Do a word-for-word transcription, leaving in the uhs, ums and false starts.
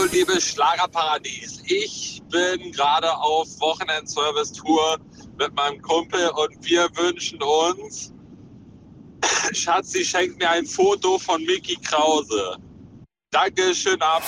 liebes Schlagerparadies, ich bin gerade auf Wochenend-Service-Tour mit meinem Kumpel und wir wünschen uns, Schatzi schenkt mir ein Foto von Micky Krause. Danke, schönen Abend.